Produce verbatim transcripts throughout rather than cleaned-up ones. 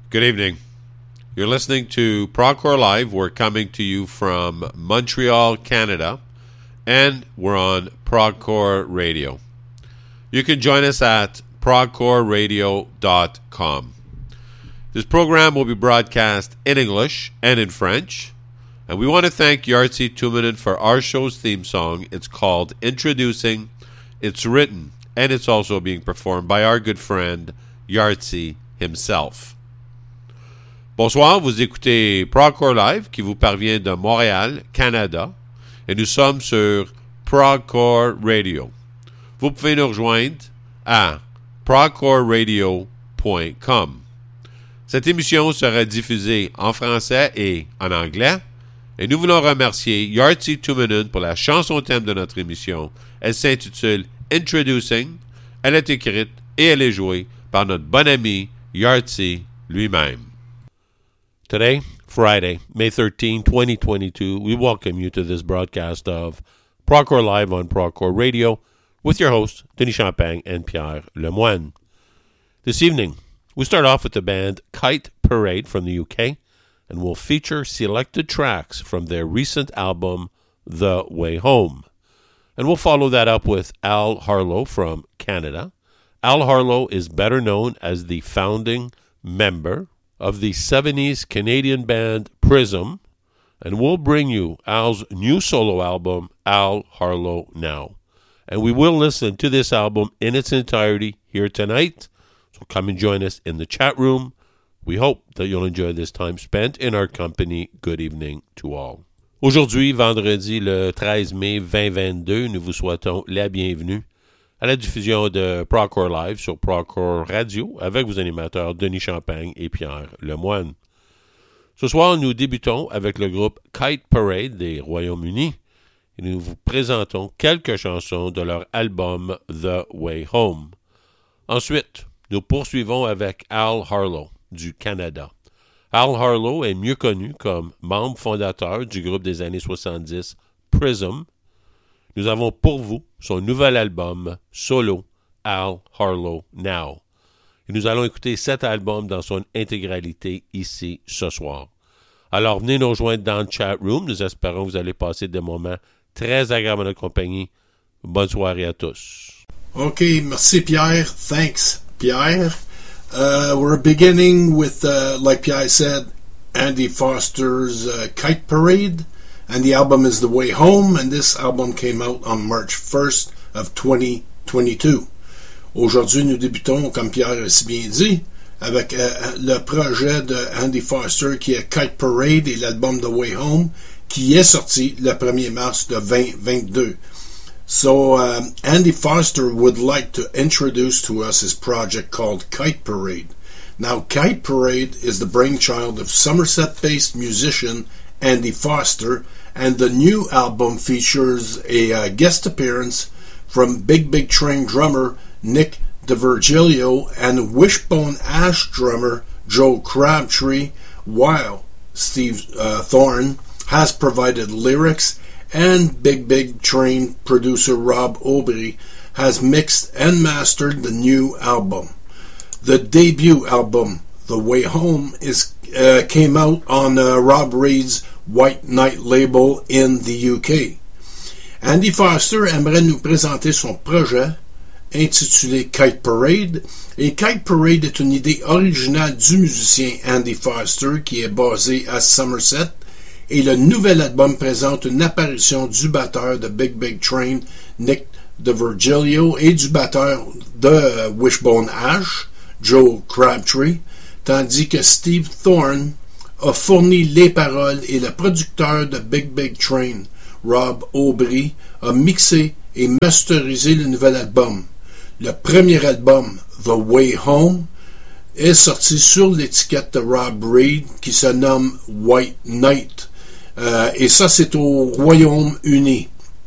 Good evening. You're listening to Procore Live. We're coming to you from Montreal, Canada, and we're on Procore Radio. You can join us at procore radio dot com. This program will be broadcast in English and in French, and we want to thank Yartzi Tuminen for our show's theme song. It's called Introducing. It's written, and it's also being performed by our good friend Yartzi himself. Bonsoir, vous écoutez Procore Live qui vous parvient de Montréal, Canada, et nous sommes sur Procore Radio. Vous pouvez nous rejoindre à procore radio point com. Cette émission sera diffusée en français et en anglais, et nous voulons remercier Yartzi Tuminen pour la chanson thème de notre émission. Elle s'intitule Introducing. Elle est écrite et elle est jouée par notre bon ami Yartzi lui-même. Today, Friday, May thirteenth, twenty twenty-two, we welcome you to this broadcast of Procore Live on Procore Radio with your hosts, Denis Champagne and Pierre Lemoine. This evening, we start off with the band Kite Parade from the U K, and we'll feature selected tracks from their recent album, The Way Home. And we'll follow that up with Al Harlow from Canada. Al Harlow is better known as the founding member of the seventies Canadian band Prism, and we'll bring you Al's new solo album, Al Harlow Now. And we will listen to this album in its entirety here tonight, so come and join us in the chat room. We hope that you'll enjoy this time spent in our company. Good evening to all. Aujourd'hui, vendredi le treize mai vingt vingt-deux, nous vous souhaitons la bienvenue à la diffusion de Procore Live sur Procore Radio avec vos animateurs Denis Champagne et Pierre Lemoine. Ce soir, nous débutons avec le groupe Kite Parade des Royaumes-Unis et nous vous présentons quelques chansons de leur album The Way Home. Ensuite, nous poursuivons avec Al Harlow du Canada. Al Harlow est mieux connu comme membre fondateur du groupe des années soixante-dix Prism. Nous avons pour vous son nouvel album solo, Al Harlow Now. Et nous allons écouter cet album dans son intégralité ici ce soir. Alors venez nous rejoindre dans le chat room. Nous espérons que vous allez passer des moments très agréables en notre compagnie. Bonne soirée à tous. OK, merci Pierre. Thanks, Pierre. Uh, we're beginning with, uh, like Pierre said, Andy Foster's uh, Kite Parade. And the album is The Way Home, and this album came out on March first of twenty twenty-two. Aujourd'hui, nous débutons, comme Pierre a si bien dit, avec euh, le projet de Andy Foster qui est Kite Parade et l'album The Way Home qui est sorti le premier mars de vingt vingt-deux. So, um, Andy Foster would like to introduce to us his project called Kite Parade. Now, Kite Parade is the brainchild of Somerset-based musician Andy Foster, and the new album features a uh, guest appearance from Big Big Train drummer Nick DiVirgilio and Wishbone Ash drummer Joe Crabtree, while Steve uh, Thorne has provided lyrics, and Big Big Train producer Rob Aubry has mixed and mastered the new album. The debut album, The Way Home, is uh, came out on uh, Rob Reed's White Knight label in the U K. Andy Foster aimerait nous présenter son projet intitulé Kite Parade, et Kite Parade est une idée originale du musicien Andy Foster qui est basé à Somerset, et le nouvel album présente une apparition du batteur de Big Big Train Nick DiVirgilio et du batteur de Wishbone Ash, Joe Crabtree, tandis que Steve Thorne a fourni les paroles et le producteur de Big Big Train, Rob Aubry, a mixé et masterisé le nouvel album. Le premier album, The Way Home, est sorti sur l'étiquette de Rob Reed qui se nomme White Knight. Euh, et ça, c'est au Royaume-Uni.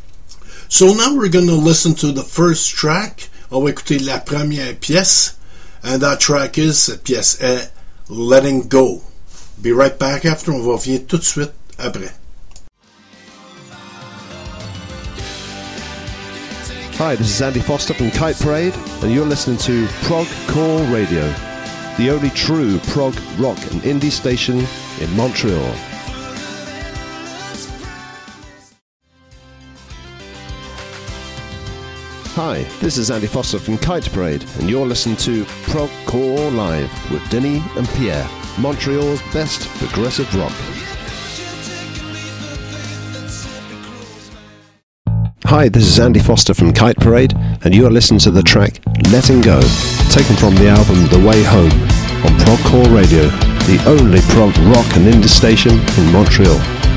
So now we're going to listen to the first track. On va écouter la première pièce. And that track is, cette pièce est Letting Go. Be right back after. On va revenir tout de suite après. Hi, this is Andy Foster from Kite Parade, and you're listening to Prog Core Radio. the only true prog, rock and indie station in Montreal. Hi, this is Andy Foster from Kite Parade, and you're listening to Progcore Live with Denny and Pierre, Montreal's best progressive rock. Hi, this is Andy Foster from Kite Parade, and you are listening to the track Letting Go, taken from the album The Way Home, on Progcore Radio, the only prog rock and indie station in Montreal.